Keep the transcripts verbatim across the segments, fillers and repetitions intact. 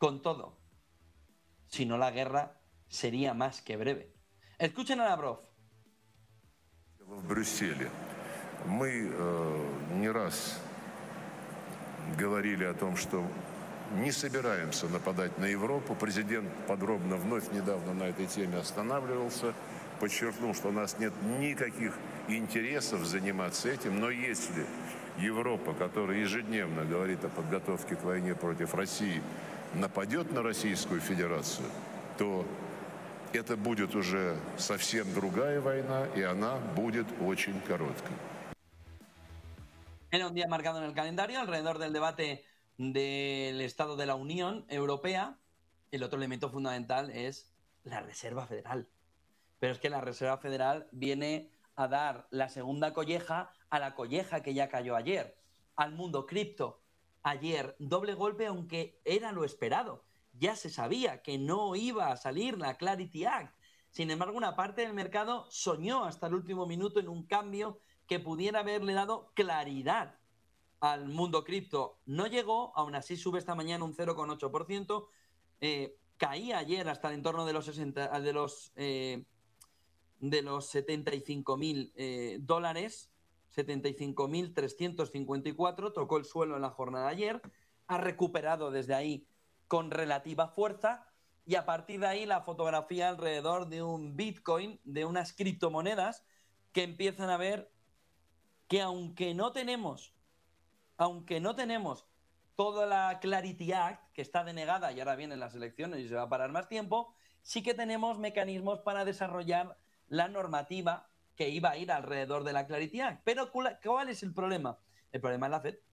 con todo. Si no, la guerra sería más que breve. Escuchen a Lavrov. В Брюсселе мы э, не раз говорили о том, что не собираемся нападать на Европу. Президент подробно вновь недавно на этой теме останавливался, подчеркнул, что у нас нет никаких интересов заниматься этим, но если Европа, которая ежедневно говорит о подготовке к войне против России, нападет на Российскую Федерацию, то это будет уже совсем другая война, и она будет очень короткой. Era un día marcado en el calendario alrededor del debate del Estado de la Unión Europea. El otro elemento fundamental es la Reserva Federal. Pero es que la Reserva Federal viene a dar la segunda colleja a la colleja que ya cayó ayer, al mundo cripto. Ayer, doble golpe, aunque era lo esperado. Ya se sabía que no iba a salir la Clarity Act. Sin embargo, una parte del mercado soñó hasta el último minuto en un cambio que pudiera haberle dado claridad al mundo cripto. No llegó, aún así sube esta mañana un cero coma ocho por ciento. Eh, caía ayer hasta el entorno de los, sesenta, de los, eh, de los setenta y cinco mil eh, dólares, setenta y cinco mil trescientos cincuenta y cuatro, tocó el suelo en la jornada de ayer, ha recuperado desde ahí con relativa fuerza, y a partir de ahí la fotografía alrededor de un Bitcoin, de unas criptomonedas que empiezan a ver que aunque no tenemos, aunque no tenemos toda la Clarity Act, que está denegada y ahora vienen las elecciones y se va a parar más tiempo, sí que tenemos mecanismos para desarrollar la normativa que iba a ir alrededor de la Clarity Act. Pero ¿cuál es el problema? El problema es la Fed.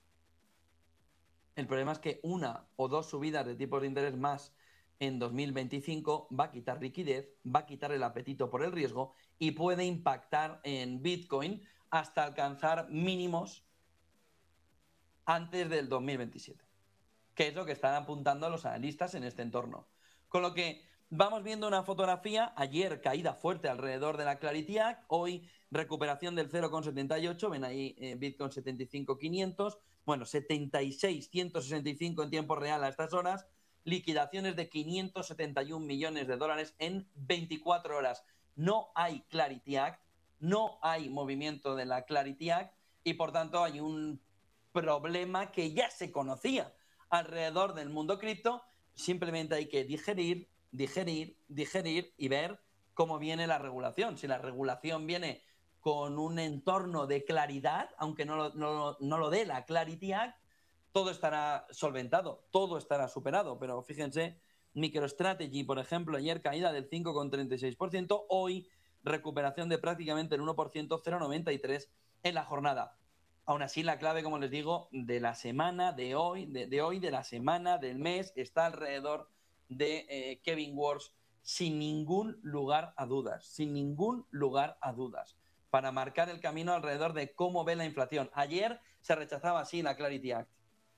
El problema es que una o dos subidas de tipos de interés más en dos mil veinticinco va a quitar liquidez, va a quitar el apetito por el riesgo y puede impactar en Bitcoin hasta alcanzar mínimos antes del dos mil veintisiete, que es lo que están apuntando los analistas en este entorno. Con lo que vamos viendo una fotografía, ayer caída fuerte alrededor de la Clarity Act, hoy recuperación del cero coma setenta y ocho, ven ahí eh, Bitcoin setenta y cinco mil quinientos, bueno, setenta y seis mil ciento sesenta y cinco en tiempo real a estas horas, liquidaciones de quinientos setenta y un millones de dólares en veinticuatro horas. No hay Clarity Act, no hay movimiento de la Clarity Act y por tanto hay un problema que ya se conocía alrededor del mundo cripto. Simplemente hay que digerir, digerir, digerir y ver cómo viene la regulación. Si la regulación viene con un entorno de claridad, aunque no lo, no, no lo dé la Clarity Act, todo estará solventado, todo estará superado. Pero fíjense, MicroStrategy, por ejemplo, ayer caída del cinco coma treinta y seis por ciento, hoy recuperación de prácticamente el uno por ciento, cero coma noventa y tres en la jornada. Aún así, la clave, como les digo, de la semana, de hoy, de, de hoy, de la semana, del mes, está alrededor de eh, Kevin Warsh, sin ningún lugar a dudas, sin ningún lugar a dudas, para marcar el camino alrededor de cómo ve la inflación. Ayer se rechazaba así la Clarity Act.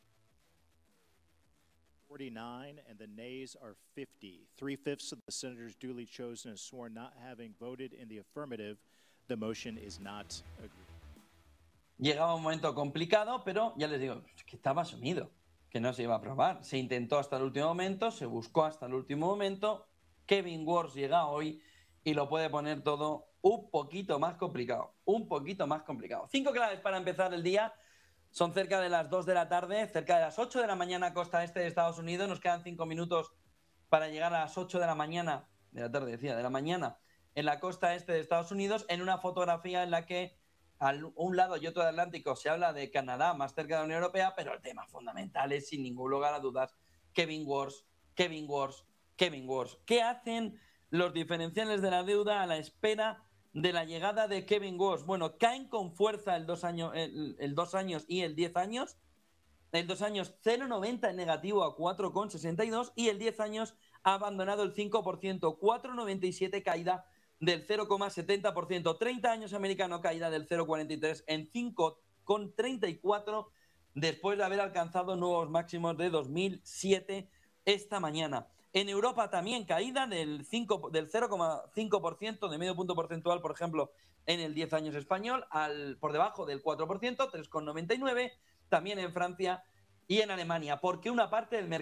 forty-nine and the nays are fifty. Three-fifths of the senators duly chosen and sworn not having voted in the affirmative. The motion is not agreed. Llegaba un momento complicado, pero ya les digo, que estaba asumido, que no se iba a aprobar. Se intentó hasta el último momento, se buscó hasta el último momento. Kevin Warsh llega hoy y lo puede poner todo un poquito más complicado, un poquito más complicado. Cinco claves para empezar el día. Son cerca de las dos de la tarde, cerca de las ocho de la mañana costa este de Estados Unidos. Nos quedan cinco minutos para llegar a las ocho de la mañana, de la tarde decía, de la mañana, en la costa este de Estados Unidos, en una fotografía en la que a un lado y otro del Atlántico se habla de Canadá más cerca de la Unión Europea, pero el tema fundamental es, sin ningún lugar a dudas, Kevin Warsh, Kevin Warsh, Kevin Warsh. ¿Qué hacen los diferenciales de la deuda a la espera de la llegada de Kevin Warsh? Bueno, caen con fuerza el dos años, el, el dos años y el diez años. El dos años cero coma noventa en negativo a cuatro coma sesenta y dos y el diez años ha abandonado el cinco por ciento, cuatro coma noventa y siete caída del cero coma setenta por ciento, treinta años americano caída del cero coma cuarenta y tres en cinco coma treinta y cuatro después de haber alcanzado nuevos máximos de dos mil siete esta mañana. En Europa también caída del, cinco, del cero coma cinco por ciento, de medio punto porcentual, por ejemplo, en el diez años español, al, por debajo del cuatro por ciento, tres coma noventa y nueve, también en Francia y en Alemania, porque una parte del mercado